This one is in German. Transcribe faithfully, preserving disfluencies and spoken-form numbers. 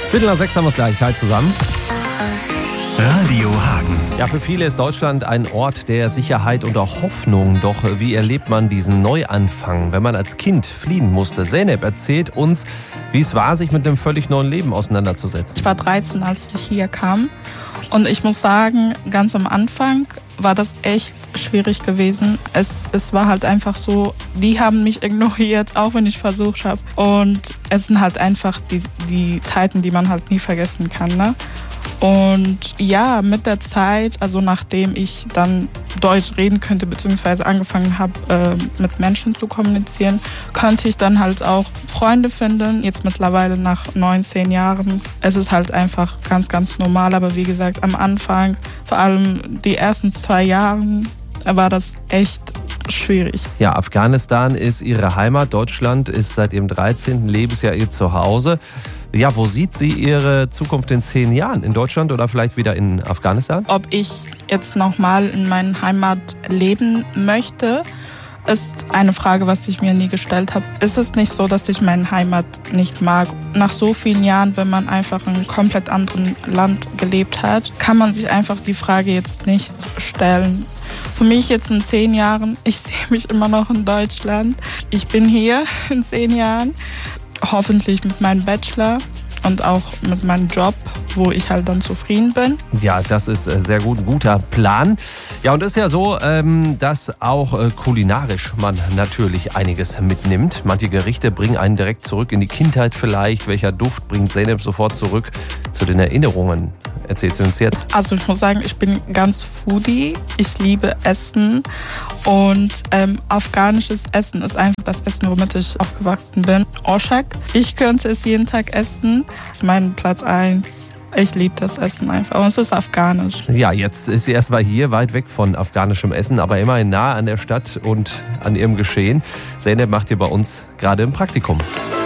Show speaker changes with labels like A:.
A: Viertel nach sechs haben wir es gleich. Halt zusammen.
B: Radio Hagen.
A: Ja, für viele ist Deutschland ein Ort der Sicherheit und auch Hoffnung. Doch wie erlebt man diesen Neuanfang, wenn man als Kind fliehen musste? Zeynep erzählt uns, wie es war, sich mit einem völlig neuen Leben auseinanderzusetzen.
C: Ich war dreizehn, als ich hier kam. Und ich muss sagen, ganz am Anfang war das echt schwierig gewesen. Es, es war halt einfach so, die haben mich ignoriert, auch wenn ich versucht habe. Und es sind halt einfach die, die Zeiten, die man halt nie vergessen kann, ne? Und ja, mit der Zeit, also nachdem ich dann Deutsch reden könnte, beziehungsweise angefangen habe, äh, mit Menschen zu kommunizieren, konnte ich dann halt auch Freunde finden. Jetzt mittlerweile nach neun, zehn Jahren. Es ist halt einfach ganz, ganz normal. Aber wie gesagt, am Anfang, vor allem die ersten zwei Jahre, war das echt schwierig.
A: Ja, Afghanistan ist ihre Heimat. Deutschland ist seit ihrem dreizehnten Lebensjahr ihr Zuhause. Ja, wo sieht sie ihre Zukunft in zehn Jahren? In Deutschland oder vielleicht wieder in Afghanistan?
C: Ob ich jetzt nochmal in meiner Heimat leben möchte, ist eine Frage, was ich mir nie gestellt habe. Es ist nicht so, dass ich meine Heimat nicht mag. Nach so vielen Jahren, wenn man einfach in einem komplett anderen Land gelebt hat, kann man sich einfach die Frage jetzt nicht stellen. Für mich jetzt in zehn Jahren, ich sehe mich immer noch in Deutschland. Ich bin hier in zehn Jahren, hoffentlich mit meinem Bachelor und auch mit meinem Job, wo ich halt dann zufrieden bin.
A: Ja, das ist sehr gut, ein guter Plan. Ja, und es ist ja so, dass auch kulinarisch man natürlich einiges mitnimmt. Manche Gerichte bringen einen direkt zurück in die Kindheit vielleicht. Welcher Duft bringt Zeynep sofort zurück zu den Erinnerungen? Erzählt sie uns jetzt.
C: Also ich muss sagen, ich bin ganz Foodie. Ich liebe Essen und ähm, afghanisches Essen ist einfach das Essen, womit ich aufgewachsen bin. Oshak. Ich könnte es jeden Tag essen. Das ist mein Platz eins. Ich liebe das Essen einfach und es ist afghanisch.
A: Ja, jetzt ist sie erstmal hier, weit weg von afghanischem Essen, aber immerhin nah an der Stadt und an ihrem Geschehen. Zeynep macht hier bei uns gerade ein Praktikum.